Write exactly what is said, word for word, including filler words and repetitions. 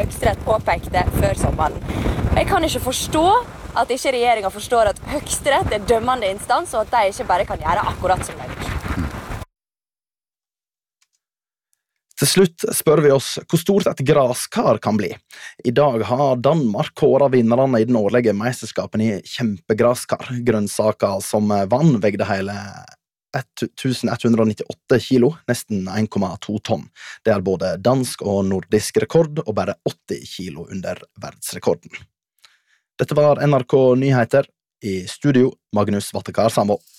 Høyesterett påpekte før sommeren. Jeg kan ikke forstå at ikke regjeringen forstår at Høyesterett er dømmende instans, og at de ikke bare kan gjøre akkurat som de vil. Til slutt spør vi oss hvor stort et graskar kan bli. I dag har Danmark kåret vinnerne i den årlige meisterskapen i kjempegraskar. Grønnsaker som vann vegde hele tusen ett hundre nittiåtte kilo, nesten en komma to tonn. Det er både dansk og nordisk rekord, og bare åtti kilo under verdensrekorden. Dette var N R K Nyheter. I studio, Magnus Vattekar Sambo.